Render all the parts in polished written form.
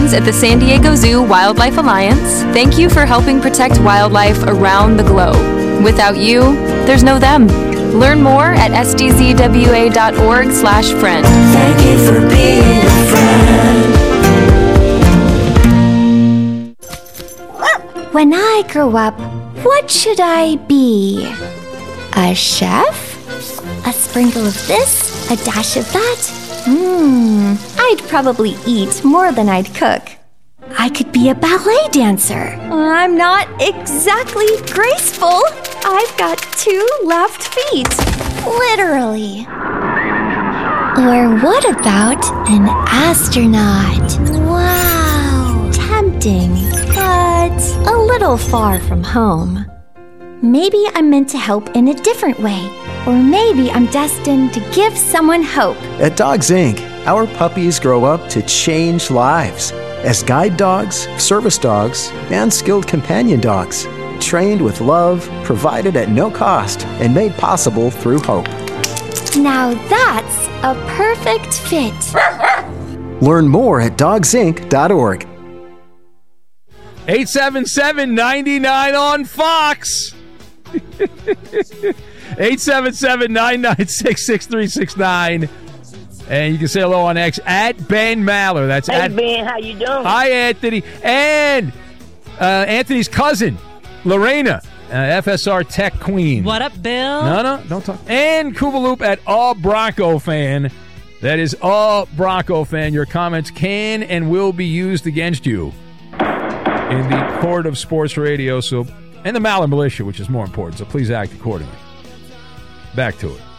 friends at the San Diego Zoo Wildlife Alliance, thank you for helping protect wildlife around the globe. Without you, there's no them. Learn more at sdzwa.org/friend. Thank you for being a friend. When I grow up, what should I be? A chef? A sprinkle of this? A dash of that? I'd probably eat more than I'd cook. I could be a ballet dancer. I'm not exactly graceful. I've got 2 left feet. Literally. Or what about an astronaut? Wow. Tempting, but a little far from home. Maybe I'm meant to help in a different way. Or maybe I'm destined to give someone hope. At Dogs Inc., our puppies grow up to change lives as guide dogs, service dogs, and skilled companion dogs, trained with love, provided at no cost, and made possible through hope. Now that's a perfect fit. Learn more at dogsinc.org. 877-99 on Fox. 877-996-6369. And you can say hello on X at Ben Maller. That's hey, at Ben, how you doing? Hi, Anthony. And Anthony's cousin, Lorena, FSR Tech Queen. What up, Bill? No, don't talk. And Kouvaloop at All Bronco Fan. That is All Bronco Fan. Your comments can and will be used against you in the court of sports radio. So, and the Maller Militia, which is more important. So please act accordingly. Back to it.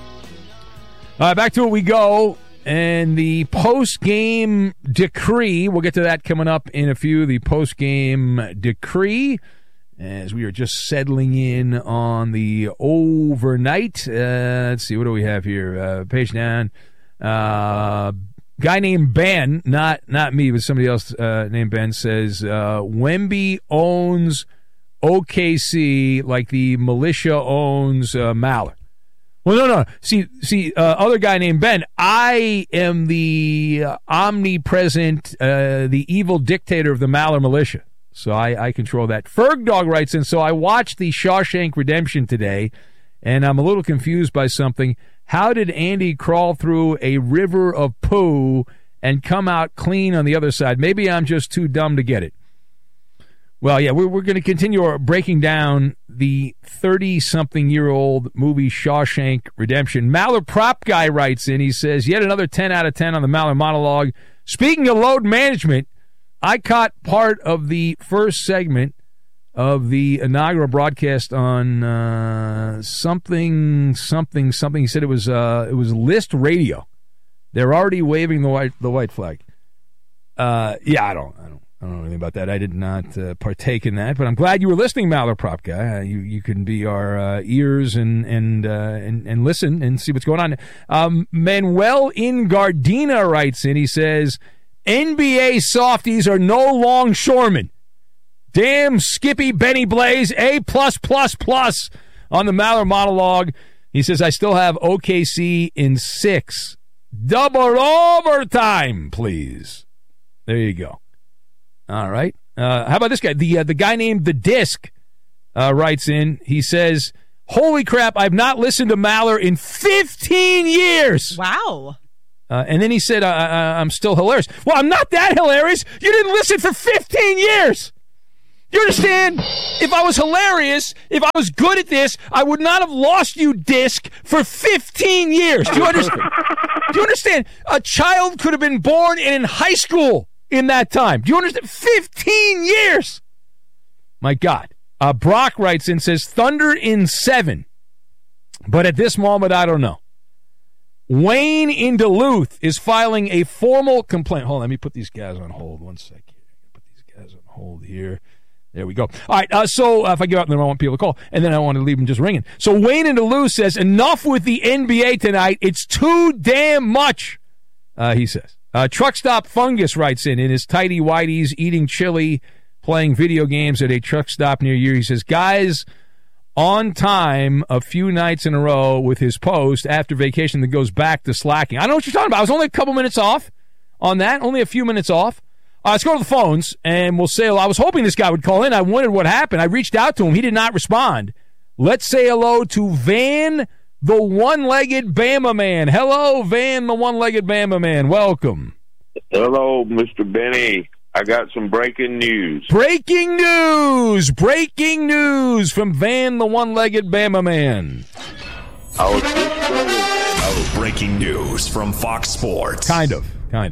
Back to it we go. And the post-game decree, we'll get to that coming up in a few. The post-game decree, as we are just settling in on the overnight. Let's see, what do we have here? Page down. Guy named Ben, not me, but somebody else named Ben, says Wemby owns OKC like the militia owns Maller. Well, no. See, other guy named Ben, I am the omnipresent, the evil dictator of the Maller militia. So I control that. Fergdog writes in, so I watched the Shawshank Redemption today, and I'm a little confused by something. How did Andy crawl through a river of poo and come out clean on the other side? Maybe I'm just too dumb to get it. Well, yeah, we're going to continue breaking down the 30-something-year-old movie Shawshank Redemption. Maller Prop Guy writes in, he says, yet another 10 out of 10 on the Maller monologue. Speaking of load management, I caught part of the first segment of the inaugural broadcast on something. He said it was List Radio. They're already waving the white flag. Yeah, I don't know anything about that. I did not partake in that, but I'm glad you were listening, Maller Prop Guy. You can be our ears and listen and see what's going on. Manuel in Gardena writes in. He says, NBA softies are no longshoremen. Damn Skippy Benny Blaze, A+++ on the Maller monologue. He says, I still have OKC in 6. Double overtime, please. There you go. All right. How about this guy? The guy named The Disc writes in. He says, holy crap, I've not listened to Maller in 15 years. Wow. And then he said, I'm still hilarious. Well, I'm not that hilarious. You didn't listen for 15 years. You understand? If I was hilarious, if I was good at this, I would not have lost you, Disc, for 15 years. Do you understand? Do you understand? A child could have been born and in high school in that time. Do you understand? 15 years. My God. Brock writes in, says, Thunder in 7. But at this moment, I don't know. Wayne in Duluth is filing a formal complaint. Hold on, let me put these guys on hold. 1 second. Put these guys on hold here. There we go. All right, so if I get out there, I want people to call, and then I want to leave them just ringing. So Wayne in Duluth says, enough with the NBA tonight. It's too damn much, he says. Truck Stop Fungus writes in his tighty whities, eating chili, playing video games at a truck stop near you. He says, guys, on time a few nights in a row with his post after vacation that goes back to slacking. I know what you're talking about. I was only a couple minutes off on that, only a few minutes off. Let's go to the phones, and we'll say hello. I was hoping this guy would call in. I wondered what happened. I reached out to him. He did not respond. Let's say hello to Van, the one-legged Bama man. Hello, Van, the one-legged Bama man. Welcome. Hello, Mr. Benny. I got some breaking news. Breaking news! Breaking news from Van, the one-legged Bama man. I was just scrolling. Breaking news from Fox Sports. Kind of.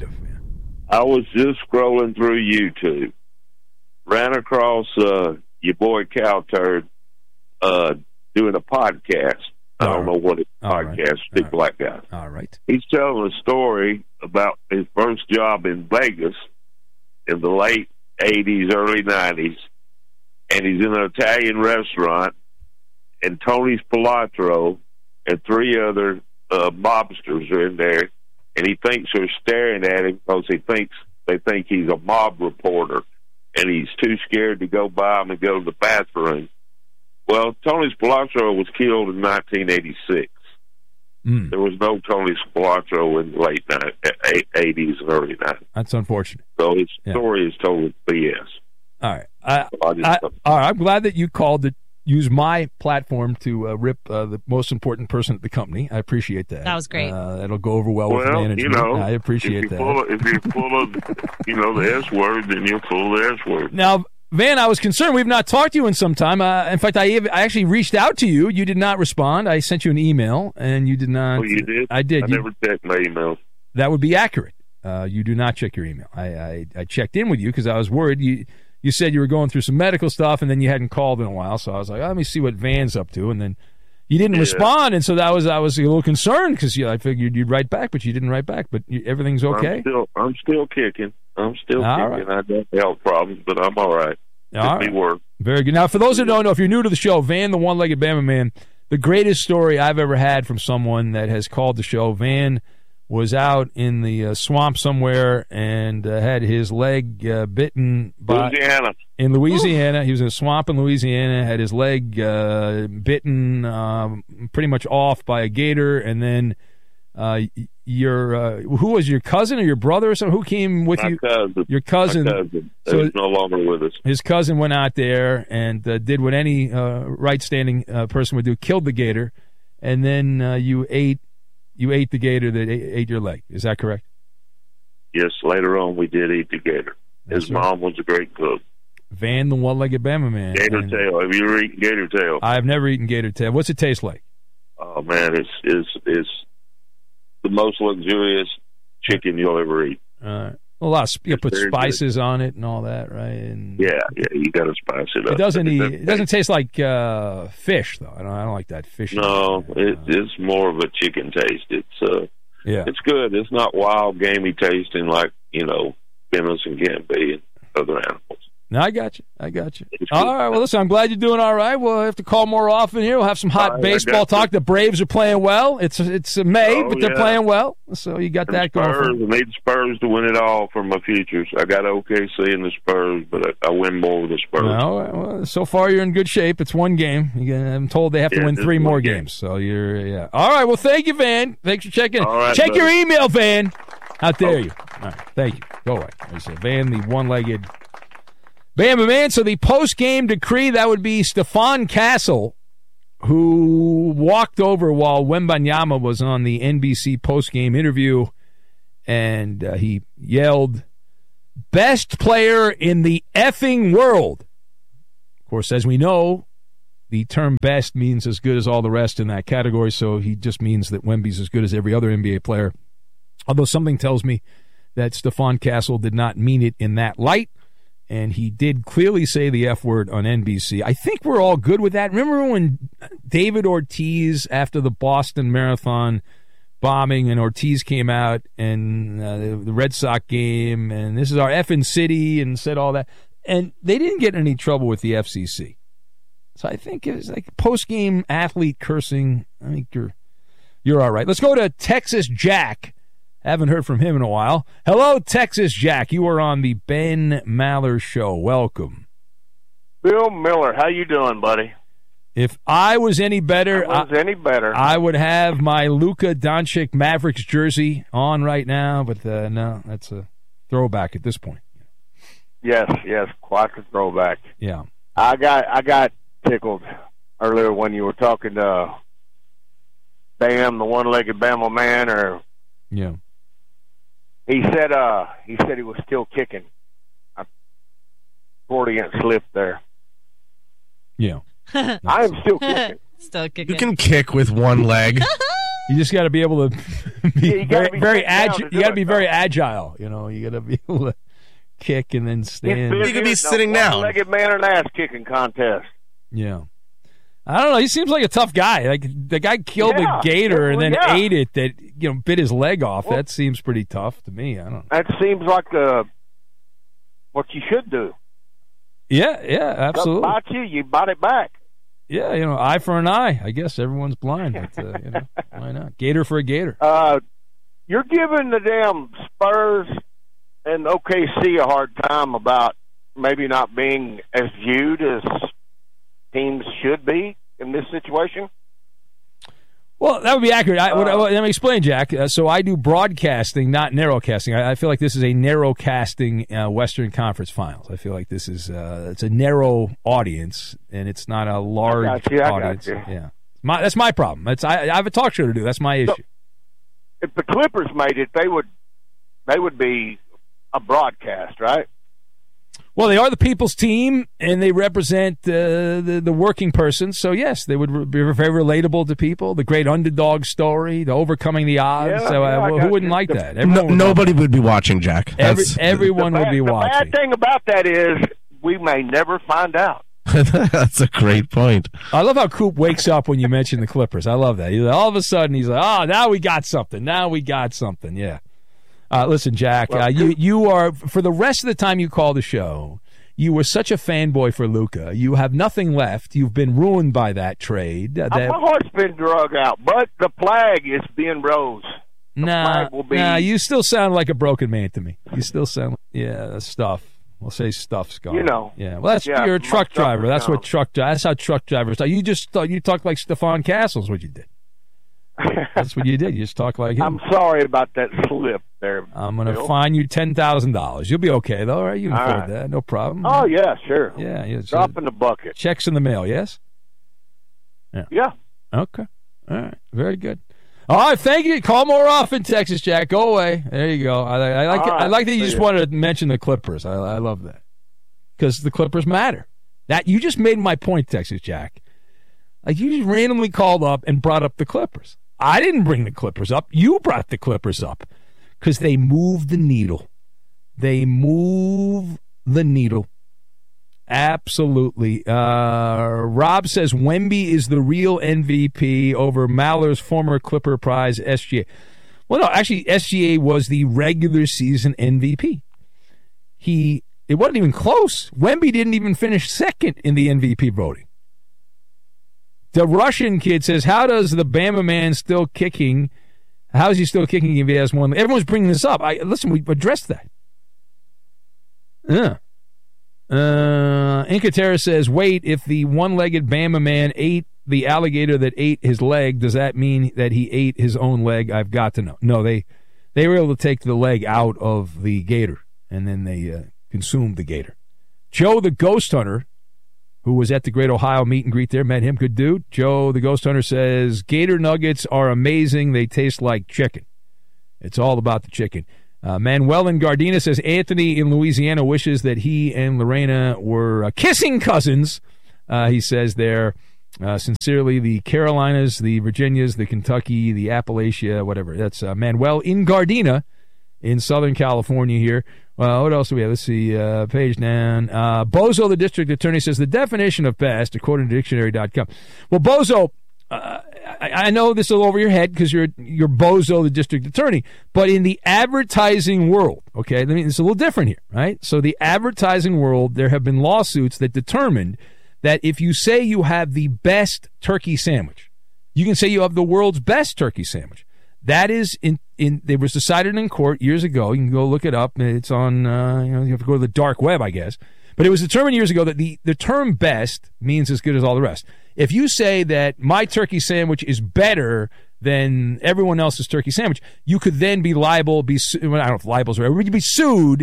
I was just scrolling through YouTube. Ran across your boy Cal Turd doing a podcast. I don't know what it's podcast. Big black guy. All right. He's telling a story about his first job in Vegas in the late 80s, early 90s. And he's in an Italian restaurant. And Tony Spilotro and three other mobsters are in there. And he thinks they're staring at him because they think he's a mob reporter. And he's too scared to go by him and go to the bathroom. Well, Tony Spilotro was killed in 1986. There was no Tony Spilotro in the late 80s and early 90s. That's unfortunate. So his story is total BS. All right. I'm glad that you called to use my platform to rip the most important person at the company. I appreciate that. That was great. That'll go over well with management. I appreciate that. If you're full of, the S word, then you're full of the S word. Now, Van, I was concerned. We've not talked to you in some time. In fact, I actually reached out to you. You did not respond. I sent you an email, and you did not. Oh, you did? I did. I never checked my emails. That would be accurate. You do not check your email. I checked in with you because I was worried. You said you were going through some medical stuff, and then you hadn't called in a while. So I was like, let me see what Van's up to. And then you didn't respond, and so I was a little concerned because I figured you'd write back, but you didn't write back. But everything's okay? I'm still kicking. I'm still kicking. Right. I got health problems, but I'm all right. All right. Could be worse. Very good. Now, for those who don't know, if you're new to the show, Van, the one-legged Bama man, the greatest story I've ever had from someone that has called the show. Van was out in the swamp somewhere and had his leg bitten by in Louisiana. Ooh. He was in a swamp in Louisiana, had his leg bitten pretty much off by a gator, and then who was your cousin or your brother or something? Who came with you? Cousin. Your cousin. My cousin. So he's no longer with us. His cousin went out there and did what any right-standing person would do: killed the gator, and then you ate the gator that ate your leg. Is that correct? Yes. Later on, we did eat the gator. His mom was a great cook. Van, the one-legged Bama man. Gator tail. Have you ever eaten gator tail? I've never eaten gator tail. What's it taste like? Oh man, it's the most luxurious chicken you'll ever eat. A lot of put spices on it and all that, right? And yeah, you got to spice it up. It doesn't taste like fish, though. I don't like that fish. No, it's more of a chicken taste. It's good. It's not wild, gamey tasting like venison can be and other animals. No, I got you. All right. Well, listen, I'm glad you're doing all right. We'll have to call more often here. We'll have some hot baseball talk. The Braves are playing well. It's May, but they're playing well. So you got that going. I need Spurs to win it all for my futures. I got OKC and the Spurs, but I win more with the Spurs. Well, so far you're in good shape. It's one game. I'm told they have to win 3 more games. So you're All right. Well, thank you, Van. Thanks for checking in. Right, check your email, Van. How dare you? All right. Thank you. Go away. There's Van, the one-legged Bama man. So the post-game decree, that would be Stephon Castle, who walked over while Wembanyama was on the NBC post-game interview, and he yelled, "Best player in the effing world." Of course, as we know, the term best means as good as all the rest in that category, so he just means that Wemby's as good as every other NBA player. Although something tells me that Stephon Castle did not mean it in that light, and he did clearly say the F word on NBC. I think we're all good with that. Remember when David Ortiz, after the Boston Marathon bombing, and Ortiz came out and the Red Sox game, and this is our effing city, and said all that, and they didn't get in any trouble with the FCC. So I think it was like post-game athlete cursing. I think you're all right. Let's go to Texas Jack. Haven't heard from him in a while. Hello, Texas Jack. You are on the Ben Maller Show. Welcome. Bill Miller, how you doing, buddy? If I was any better, I would have my Luka Doncic Mavericks jersey on right now, but no, that's a throwback at this point. Yes, quite the throwback. Yeah. I got tickled earlier when you were talking to Bam, the one-legged Bama man, or Yeah. he said he was still kicking. A Freudian slip there. Yeah. I am still kicking. Still kicking. You can kick with one leg. You just got to be able to be you gotta be very sitting down agile. to You do got to it, be though. very agile. You know, you got to be able to kick and then stand. You could be sitting down. One-legged man and ass kicking contest. Yeah. I don't know. He seems like a tough guy. Like the guy killed a gator and then ate it. That bit his leg off. Well, that seems pretty tough to me. I don't know. That seems like what you should do. Yeah, absolutely. Bite you bite it back. Yeah, eye for an eye. I guess everyone's blind, but why not? Gator for a gator. You're giving the damn Spurs and OKC a hard time about maybe not being as viewed as teams should be in this situation. Well, that would be accurate. Let me explain, Jack. So I do broadcasting, not narrowcasting. I feel like this is a narrowcasting Western Conference Finals. I feel like this is it's a narrow audience, and it's not a large audience. Yeah, that's my problem. I have a talk show to do. That's my issue. So, if the Clippers made it, they would be a broadcast, right? Well, they are the people's team, and they represent the working person. So, yes, they would be very relatable to people. The great underdog story, the overcoming the odds. Who wouldn't like that? Nobody would be watching, Jack. Everyone would be watching. The bad thing about that is we may never find out. That's a great point. I love how Coop wakes up when you mention the Clippers. I love that. All of a sudden, he's like, oh, now we got something. Yeah. Listen, Jack, you are, for the rest of the time you call the show, you were such a fanboy for Luka. You have nothing left. You've been ruined by that trade. My heart's been drug out, but the flag is being rose. Nah, you still sound like a broken man to me. You still sound stuff. We'll say stuff's gone. Yeah. Well, you're a truck driver. That's how truck drivers talk. You talk like Stephon Castle's what you did. That's what you did. You just talk like him. I'm sorry about that slip there. I'm going to fine you $10,000. You'll be okay, though, right? You can afford that. No problem. Oh, yeah, sure. Yeah. Drop in the bucket. Checks in the mail, yes? Yeah. Okay. All right. Very good. All right. Thank you. Call more often, Texas Jack. Go away. There you go. I like that you just wanted to mention the Clippers. I love that. Because the Clippers matter. You just made my point, Texas Jack. Like, you just randomly called up and brought up the Clippers. I didn't bring the Clippers up. You brought the Clippers up because they move the needle. They move the needle. Absolutely. Rob says Wemby is the real MVP over Maller's former Clipper prize, SGA. Well, no, actually, SGA was the regular season MVP. It wasn't even close. Wemby didn't even finish second in the MVP voting. The Russian kid says, how does the Bama man still kicking? How is he still kicking if he has one? Everyone's bringing this up. Listen, we addressed that. Yeah. Incatera says, wait, if the one-legged Bama man ate the alligator that ate his leg, does that mean that he ate his own leg? I've got to know. No, they were able to take the leg out of the gator, and then they consumed the gator. Joe the Ghost Hunter, who was at the Great Ohio meet and greet there, met him, good dude. Joe, the Ghost Hunter, says, Gator nuggets are amazing. They taste like chicken. It's all about the chicken. Manuel in Gardena says, Anthony in Louisiana wishes that he and Lorena were kissing cousins. He says there, sincerely, the Carolinas, the Virginias, the Kentucky, the Appalachia, whatever. That's Manuel in Gardena in Southern California here. What else do we have? Let's see. Page down. Bozo, the district attorney, says the definition of best, according to dictionary.com. Well, Bozo, I know this is a little over your head because you're Bozo, the district attorney, but in the advertising world, okay, it's a little different here, right? So the advertising world, there have been lawsuits that determined that if you say you have the best turkey sandwich, you can say you have the world's best turkey sandwich. That is it was decided in court years ago. You can go look it up. It's on, you have to go to the dark web, I guess. But it was determined years ago that the term best means as good as all the rest. If you say that my turkey sandwich is better than everyone else's turkey sandwich, you could then be liable, I don't know if libel's right, you'd be sued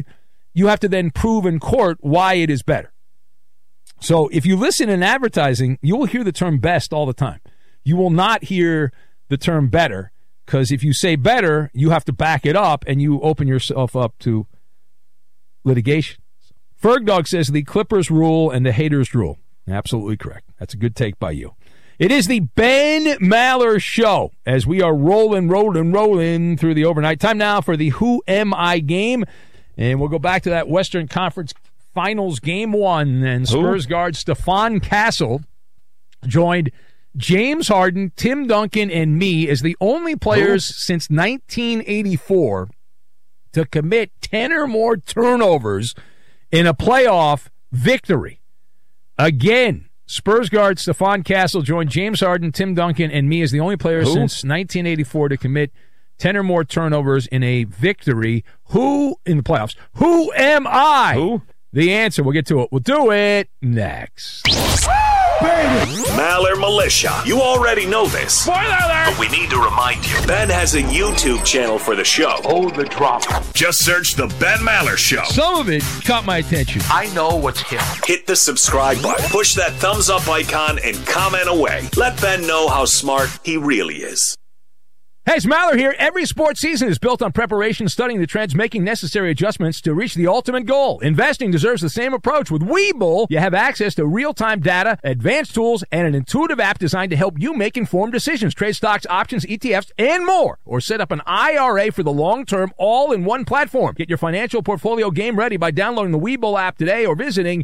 you have to then prove in court why it is better. So if you listen in advertising, you will hear the term best all the time. You will not hear the term better, because if you say better, you have to back it up, and you open yourself up to litigation. Fergdog says the Clippers rule and the haters rule. Absolutely correct. That's a good take by you. It is the Ben Maller Show as we are rolling through the overnight. Time now for the Who Am I game, and we'll go back to that Western Conference Finals Game 1, and Spurs guard Stephon Castle joined James Harden, Tim Duncan, and me as the only players since 1984 to commit 10 or more turnovers in a playoff victory. Again, Spurs guard Stephon Castle joined James Harden, Tim Duncan, and me as the only players since 1984 to commit 10 or more turnovers in a victory. Who in the playoffs? Who am I? Who? The answer. We'll get to it. We'll do it next. Maller Militia. You already know this. Spoiler alert! But we need to remind you. Ben has a YouTube channel for the show. Hold the drop. Just search The Ben Maller Show. Some of it caught my attention. I know what's him. Hit the subscribe button, push that thumbs up icon, and comment away. Let Ben know how smart he really is. Hey, it's Maller here. Every sports season is built on preparation, studying the trends, making necessary adjustments to reach the ultimate goal. Investing deserves the same approach. With Webull, you have access to real-time data, advanced tools, and an intuitive app designed to help you make informed decisions. Trade stocks, options, ETFs, and more. Or set up an IRA for the long term, all in one platform. Get your financial portfolio game ready by downloading the Webull app today or visiting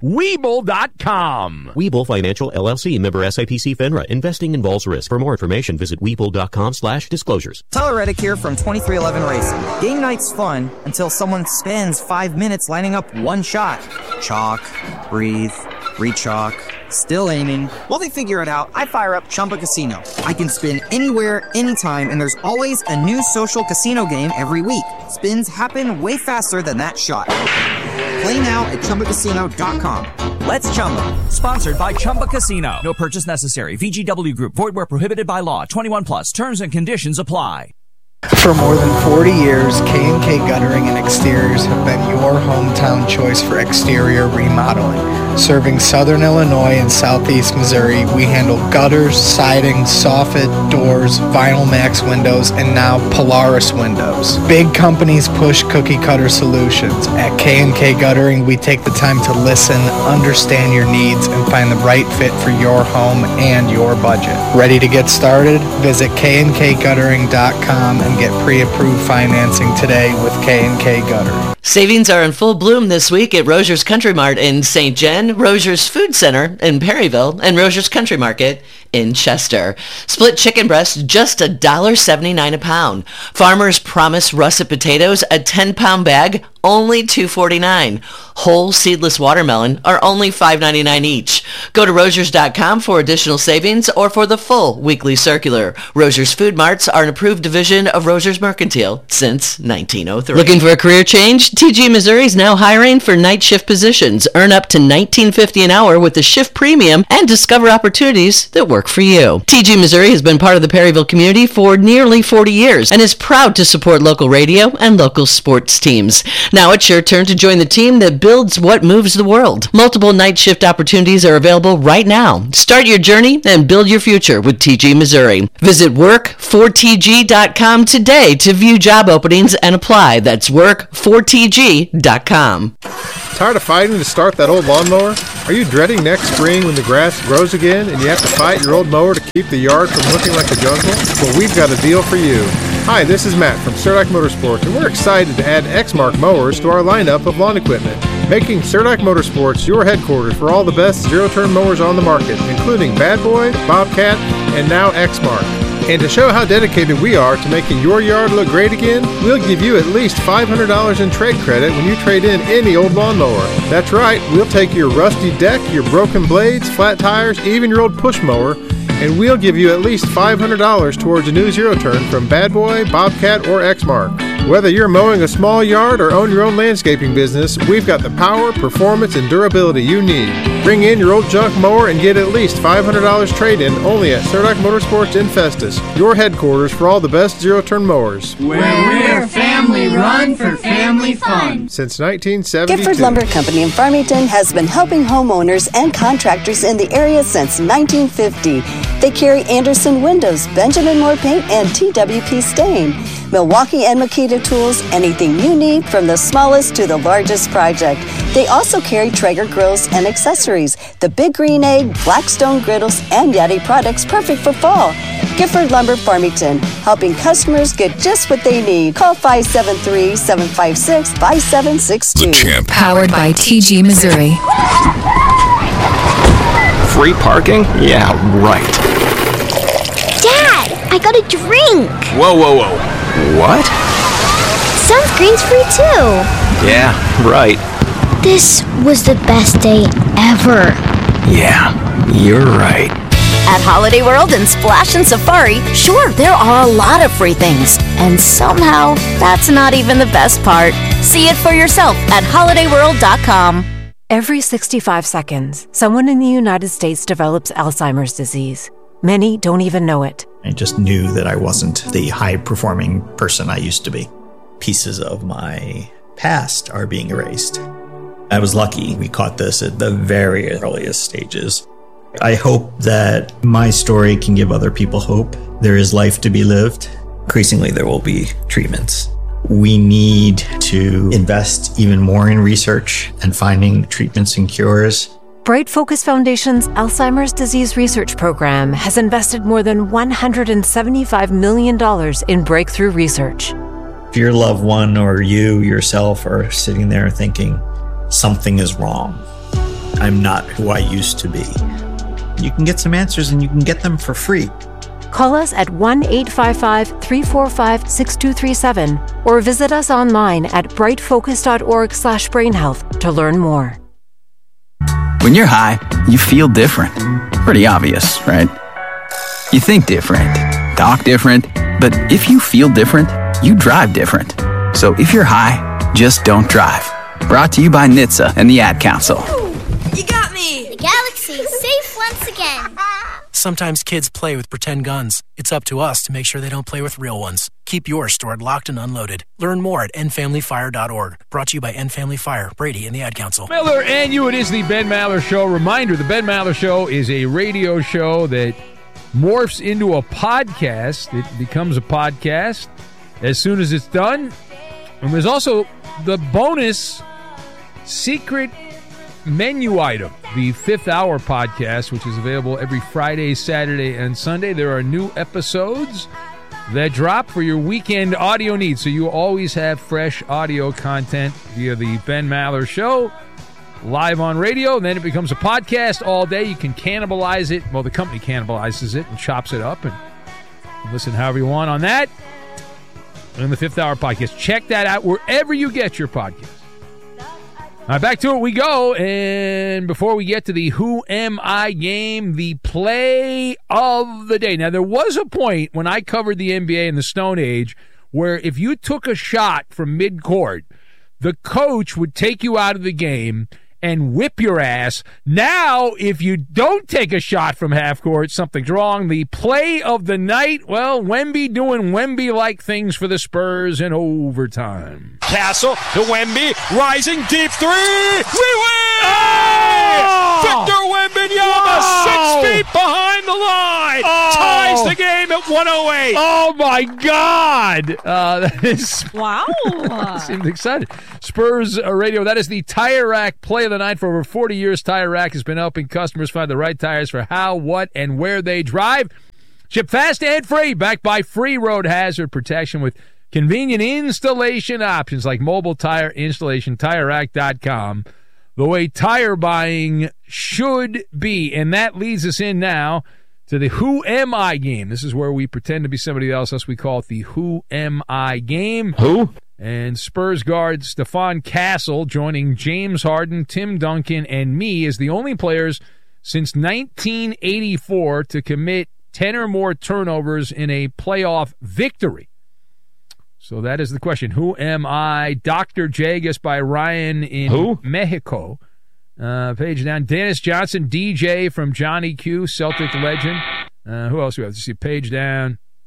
Webull.com. Webull Financial, LLC, member SIPC FINRA. Investing involves risk. For more information, visit Webull.com/disclosures. Tyler Reddick here from 2311 Racing. Game night's fun until someone spends 5 minutes lining up one shot. Chalk, breathe, re-chalk, still aiming. While they figure it out, I fire up Chumba Casino. I can spin anywhere, anytime, and there's always a new social casino game every week. Spins happen way faster than that shot. Play now at ChumbaCasino.com. Let's Chumba. Sponsored by Chumba Casino. No purchase necessary. VGW Group. Void where prohibited by law. 21 plus. Terms and conditions apply. For more than 40 years, K&K Guttering and Exteriors have been your hometown choice for exterior remodeling. Serving Southern Illinois and Southeast Missouri, we handle gutters, siding, soffit, doors, Vinyl Max windows, and now Polaris windows. Big companies push cookie cutter solutions. At K&K Guttering, we take the time to listen, understand your needs, and find the right fit for your home and your budget. Ready to get started? Visit KNKGuttering.com and get pre-approved financing today with K&K Guttering. Savings are in full bloom this week at Roger's Country Mart in St. Jen, Roger's Food Center in Perryville, and Roger's Country Market in Chester. Split chicken breast, just $1.79 a pound. Farmer's Promise russet potatoes, a 10-pound bag, only $2.49. Whole seedless watermelon are only $5.99 each. Go to Rogers.com for additional savings or for the full weekly circular. Roger's Food Marts are an approved division of Roger's Mercantile since 1903. Looking for a career change? TG Missouri is now hiring for night shift positions. Earn up to $19.50 an hour with the shift premium and discover opportunities that work for you. TG Missouri has been part of the Perryville community for nearly 40 years and is proud to support local radio and local sports teams. Now it's your turn to join the team that builds what moves the world. Multiple night shift opportunities are available right now. Start your journey and build your future with TG Missouri. Visit work4tg.com today to view job openings and apply. That's work4tg.com. Tired of fighting to start that old lawnmower? Are you dreading next spring when the grass grows again and you have to fight your old mower to keep the yard from looking like a jungle? Well, we've got a deal for you. Hi, this is Matt from Surdac Motorsports, and we're excited to add Exmark mowers to our lineup of lawn equipment, making Surdac Motorsports your headquarters for all the best zero-turn mowers on the market, including Bad Boy, Bobcat, and now Exmark. And to show how dedicated we are to making your yard look great again, we'll give you at least $500 in trade credit when you trade in any old lawnmower. That's right, we'll take your rusty deck, your broken blades, flat tires, even your old push mower, and we'll give you at least $500 towards a new zero-turn from Bad Boy, Bobcat, or Exmark. Whether you're mowing a small yard or own your own landscaping business, we've got the power, performance, and durability you need. Bring in your old junk mower and get at least $500 trade-in only at Surdac Motorsports in Festus, your headquarters for all the best zero-turn mowers. Where we're family. Family run for family fun. Since 1972. Gifford Lumber Company in Farmington has been helping homeowners and contractors in the area since 1950. They carry Anderson Windows, Benjamin Moore Paint, and TWP Stain. Milwaukee and Makita tools, anything you need from the smallest to the largest project. They also carry Traeger grills and accessories, the Big Green Egg, Blackstone griddles, and Yeti products perfect for fall. Gifford Lumber Farmington, helping customers get just what they need. Call 573-756-5762. Powered by TG Missouri. Free parking? Yeah, right. Dad, I got a drink. Whoa. What? Sunscreen's free too. Yeah, right. This was the best day ever. Yeah, you're right. At Holiday World and Splash and Safari, sure, there are a lot of free things. And somehow, that's not even the best part. See it for yourself at holidayworld.com. Every 65 seconds, someone in the United States develops Alzheimer's disease. Many don't even know it. I just knew that I wasn't the high-performing person I used to be. Pieces of my past are being erased. I was lucky we caught this at the very earliest stages. I hope that my story can give other people hope. There is life to be lived. Increasingly, there will be treatments. We need to invest even more in research and finding treatments and cures. Bright Focus Foundation's Alzheimer's Disease Research Program has invested more than $175 million in breakthrough research. If your loved one or you yourself are sitting there thinking, something is wrong, I'm not who I used to be, you can get some answers and you can get them for free. Call us at 1-855-345-6237 or visit us online at brightfocus.org/brainhealth to learn more. When you're high, you feel different. Pretty obvious, right? You think different, talk different, but if you feel different, you drive different. So if you're high, just don't drive. Brought to you by NHTSA and the Ad Council. You got me! The galaxy's safe once again. Sometimes kids play with pretend guns. It's up to us to make sure they don't play with real ones. Keep yours stored locked and unloaded. Learn more at endfamilyfire.org. Brought to you by End Family Fire, Brady, and the Ad Council. Miller and you, it is the Ben Maller Show. Reminder, the Ben Maller Show is a radio show that morphs into a podcast. It becomes a podcast as soon as it's done. And there's also the bonus secret menu item, the Fifth Hour podcast, which is available every Friday, Saturday, and Sunday. There are new episodes that drop for your weekend audio needs, so you always have fresh audio content via the Ben Maller Show, live on radio, and then it becomes a podcast all day. You can cannibalize it. Well, the company cannibalizes it and chops it up, and listen however you want on that. And the Fifth Hour podcast. Check that out wherever you get your podcast. All right, back to it we go. And before we get to the Who Am I game, the play of the day. Now, there was a point when I covered the NBA in the Stone Age where if you took a shot from midcourt, the coach would take you out of the game and whip your ass. Now, if you don't take a shot from half court, something's wrong. The play of the night, well, Wemby doing Wemby-like things for the Spurs in overtime. Castle to Wemby, rising deep three. We win! Oh! Victor Wembanyama, 6 feet behind the line, ties the game at 108. Oh my God! That is wow. Seemed excited. Spurs Radio. That is the Tire Rack play of the night. For over 40 years, Tire Rack has been helping customers find the right tires for how, what, and where they drive. Ship fast and free, backed by free road hazard protection with convenient installation options like mobile tire installation. TireRack.com. The way tire buying should be. And that leads us in now to the Who Am I game. This is where we pretend to be somebody else. Thus, we call it the Who Am I game. Who? And Spurs guard Stephon Castle joining James Harden, Tim Duncan, and me as the only players since 1984 to commit 10 or more turnovers in a playoff victory. So that is the question. Who am I? Dr. Jagus by Ryan in Mexico. Page down. Dennis Johnson, DJ from Johnny Q, Celtic legend. Who else do we have? Let's see. Page down.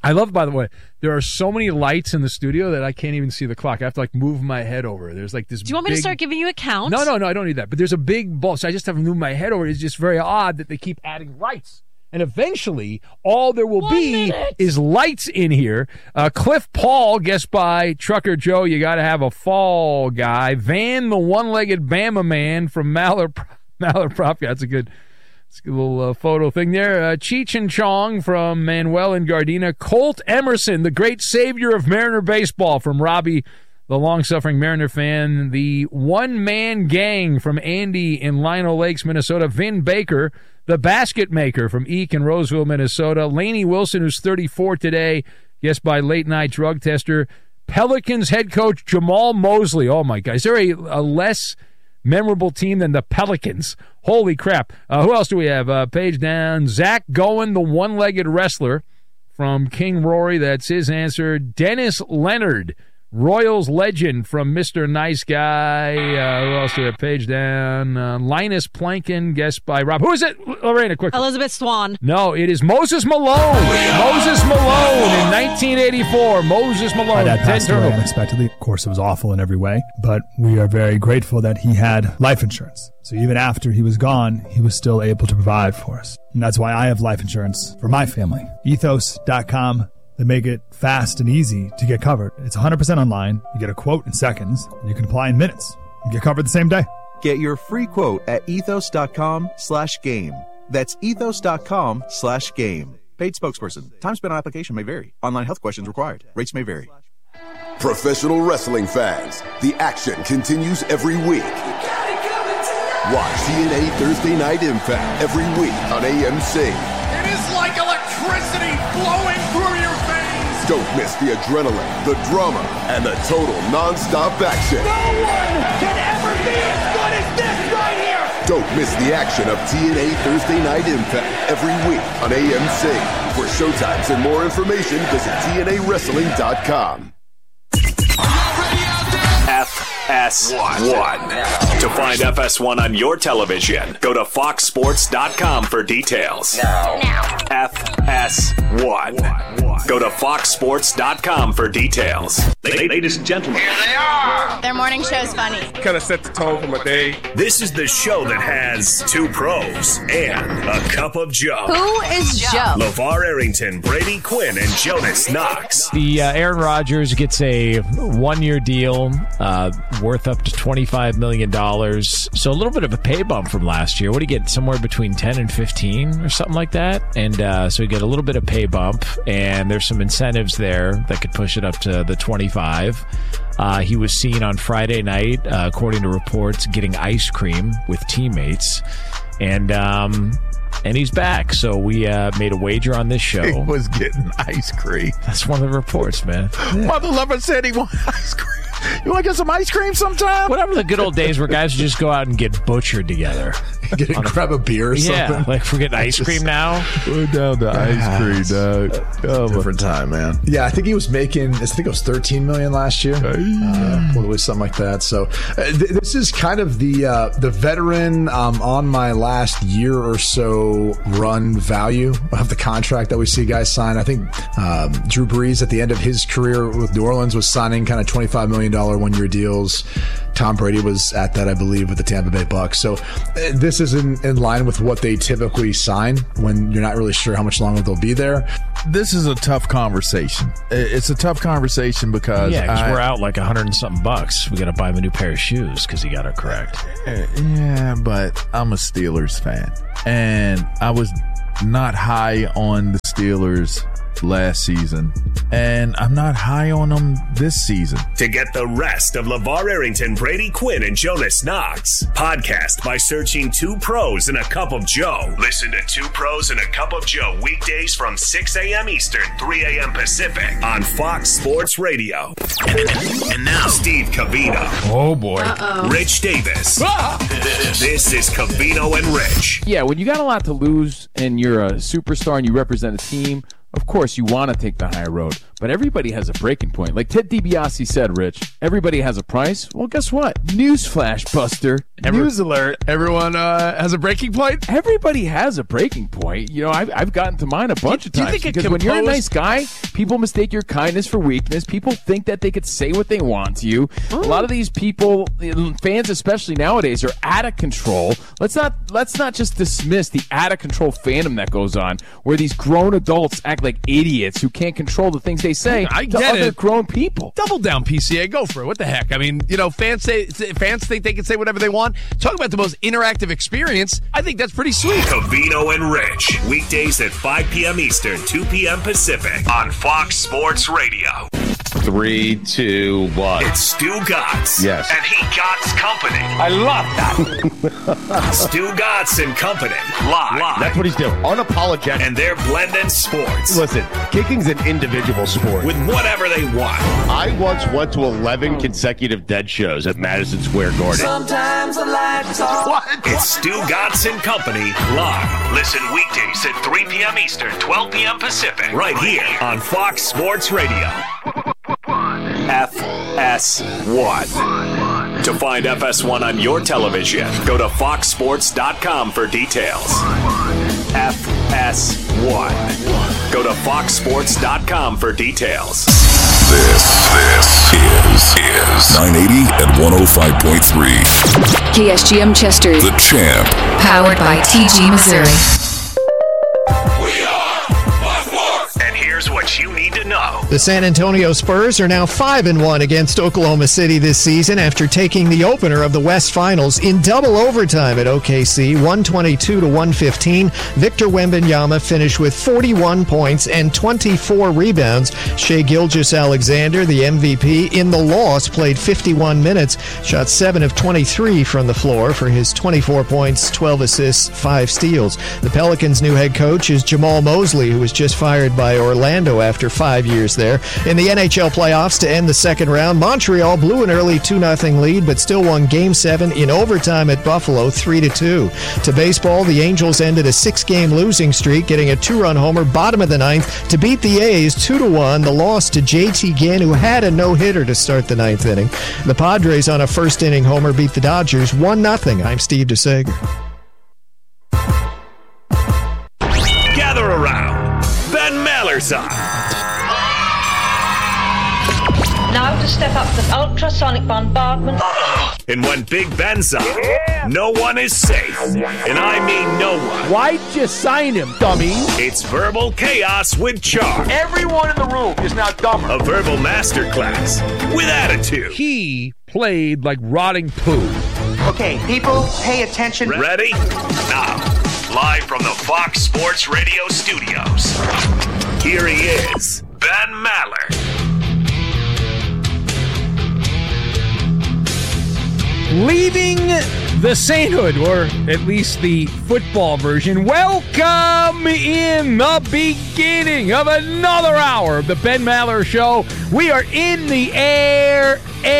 I love, by the way, there are so many lights in the studio that I can't even see the clock. I have to like move my head over. There's like this. Do you want me to start giving you a count? No, I don't need that. But there's a big bulb, so I just have to move my head over. It's just very odd that they keep adding lights. And eventually, all there will be is lights in here. Cliff Paul, guessed by Trucker Joe, you got to have a fall guy. Van, the one-legged Bama man from Mallard Prop. Yeah, that's a good little photo thing there. Cheech and Chong from Manuel and Gardena. Colt Emerson, the great savior of Mariner baseball, from Robbie, the long-suffering Mariner fan. The one-man gang from Andy in Lino Lakes, Minnesota. Vin Baker, the basket maker from Eek in Roseville, Minnesota. Laney Wilson, who's 34 today, guessed by late-night drug tester. Pelicans head coach Jamal Mosley. Oh, my God. Is there a less memorable team than the Pelicans? Holy crap. Who else do we have? Page down. Zach Gowen, the one-legged wrestler from King Rory. That's his answer. Dennis Leonard, Royals legend from Mr. Nice Guy. Who else do we have? Page down. Linus Plankin, guessed by Rob. Who is it? Lorena, quick. Elizabeth Swan. No, it is Moses Malone. Moses Malone in 1984. Moses Malone. My dad passed away turnovers. unexpectedly. Of course, it was awful in every way, but we are very grateful that he had life insurance. So even after he was gone, he was still able to provide for us. And that's why I have life insurance for my family. Ethos.com. They make it fast and easy to get covered. It's 100% online. You get a quote in seconds, and you can apply in minutes. You get covered the same day. Get your free quote at ethos.com/game. That's ethos.com/game. Paid spokesperson. Time spent on application may vary. Online health questions required. Rates may vary. Professional wrestling fans, the action continues every week. Watch TNA Thursday Night Impact every week on AMC. It is like electricity flowing through your veins. Don't miss the adrenaline, the drama, and the total non-stop action. No one can ever be as good as this right here. Don't miss the action of TNA Thursday Night Impact every week on AMC. For showtimes and more information, visit TNAWrestling.com. FS1. To find FS1 on your television, go to foxsports.com for details. Now. FS1. Go to foxsports.com for details. Ladies and gentlemen. Here they are. Their morning show's funny. Kind of set the tone for my day. This is the show that has two pros and a cup of Joe. Who is Joe? LeVar Arrington, Brady Quinn, and Jonas Knox. The Aaron Rodgers gets a one-year deal worth up to $25 million. So a little bit of a pay bump from last year. What do you get? Somewhere between 10 and 15 or something like that. And so you get a little bit of pay bump, and there's some incentives there that could push it up to the 25. He was seen on Friday night, according to reports, getting ice cream with teammates. And he's back. So we made a wager on this show. He was getting ice cream. That's one of the reports, man. Mother lover said he wanted ice cream. You want to get some ice cream sometime? Whatever the good old days where guys would just go out and get butchered together. Grab a beer or something. Yeah, like we're getting ice cream now. We're down to ice cream, dog. Oh, different time, man. Yeah, I think he was making, I think it was $13 million last year. Probably something like that. So this is kind of the veteran on my last year or so run value of the contract that we see guys sign. I think Drew Brees at the end of his career with New Orleans was signing kind of $25 million one-year deals. Tom Brady was at that, I believe, with the Tampa Bay Bucks. So this is in line with what they typically sign when you're not really sure how much longer they'll be there. This is a tough conversation. It's a tough conversation because we're out like $100 and something bucks. We got to buy him a new pair of shoes because he got it correct. Yeah, but I'm a Steelers fan, and I was not high on the Steelers last season, and I'm not high on them this season. To get the rest of LeVar Arrington, Brady Quinn, and Jonas Knox, podcast by searching Two Pros and a Cup of Joe. Listen to Two Pros and a Cup of Joe weekdays from 6 a.m. Eastern, 3 a.m. Pacific on Fox Sports Radio. And now, Steve Covino. Oh, boy. Rich Davis. This is Covino and Rich. Yeah, when you got a lot to lose and you're a superstar and you represent a team, of course, you want to take the higher road, but everybody has a breaking point. Like Ted DiBiase said, Rich, everybody has a price. Well, guess what? Newsflash, Buster. News alert. Everyone has a breaking point? Everybody has a breaking point. You know, I've gotten to mine a bunch of times. Because when you're a nice guy, people mistake your kindness for weakness. People think that they could say what they want to you. A lot of these people, fans especially nowadays, are out of control. Let's not just dismiss the out of control fandom that goes on, where these grown adults act like idiots who can't control the things they say to other grown people. Double down, PCA. Go for it. What the heck? I mean, you know, fans think they can say whatever they want. Talk about the most interactive experience. I think that's pretty sweet. Covino and Rich, weekdays at 5 p.m. Eastern, 2 p.m. Pacific on Fox Sports Radio. 3, 2, 1. It's Stu Gatz. Yes. And he Gatz Company. I love that. Stu Gatz and Company. Live. That's what he's doing. Unapologetic. And they're blending sports. Listen, kicking's an individual sport. With whatever they want. I once went to 11 consecutive Dead shows at Madison Square Garden. Sometimes the lights off. What? It's Stu Gatz and Company live. Listen weekdays at 3 p.m. Eastern, 12 p.m. Pacific. Right here on Fox Sports Radio. FS1. To find FS1 on your television, go to foxsports.com for details. FS1. Go to foxsports.com for details. This is 980 and 105.3. KSGM Chester. The Champ. Powered by TG Missouri. And here's what you need to know. The San Antonio Spurs are now 5-1 against Oklahoma City this season after taking the opener of the West Finals in double overtime at OKC, 122-115. Victor Wembanyama finished with 41 points and 24 rebounds. Shai Gilgeous-Alexander, the MVP, in the loss, played 51 minutes, shot 7 of 23 from the floor for his 24 points, 12 assists, 5 steals. The Pelicans' new head coach is Jamal Mosley, who was just fired by Orlando after 5 years there. In the NHL playoffs to end the second round, Montreal blew an early 2-0 lead, but still won Game 7 in overtime at Buffalo 3-2. To baseball, the Angels ended a 6-game losing streak, getting a 2-run homer bottom of the ninth to beat the A's 2-1. The loss to JT Ginn, who had a no-hitter to start the ninth inning. The Padres on a first-inning homer beat the Dodgers 1-0. I'm Steve DeSager. Gather around. Ben Maller's on. Now to step up the ultrasonic bombardment. And when Big Ben's on, no one is safe. And I mean no one. Why'd you sign him, dummy? It's Verbal Chaos with Charm. Everyone in the room is now dumber. A verbal masterclass with attitude. He played like rotting poo. Okay, people, pay attention. Ready? Now, live from the Fox Sports Radio studios, here he is, Ben Maller. Leaving the sainthood, or at least the football version. Welcome in the beginning of another hour of the Ben Maller Show. We are in the air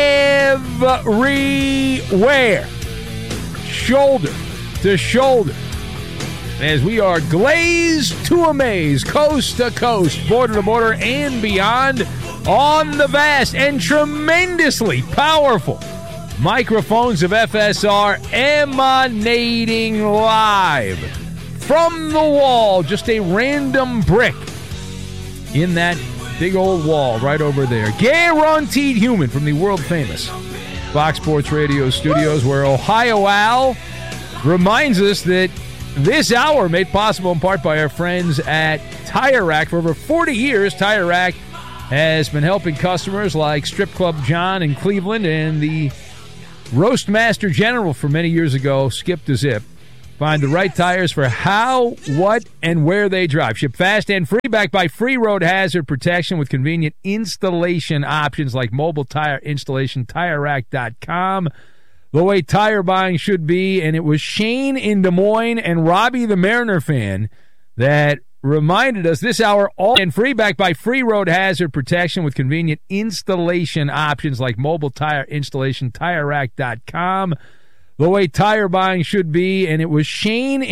everywhere, shoulder to shoulder, as we are glazed to amaze, coast to coast, border to border, and beyond on the vast and tremendously powerful microphones of FSR, emanating live from the wall, just a random brick in that big old wall right over there. Guaranteed human from the world-famous Fox Sports Radio studios, where Ohio Al reminds us that this hour made possible in part by our friends at Tire Rack. For over 40 years, Tire Rack has been helping customers like Strip Club John in Cleveland and the Roastmaster General for many years ago, Skip to Zip. Find the right tires for how, what, and where they drive. Ship fast and free, backed by free road hazard protection with convenient installation options like mobile tire installation, TireRack.com. The way tire buying should be. And it was Shane in Des Moines and Robbie the Mariner fan that reminded us this hour, all and free, backed by free road hazard protection with convenient installation options like mobile tire installation, TireRack.com. The way tire buying should be. And it was Shane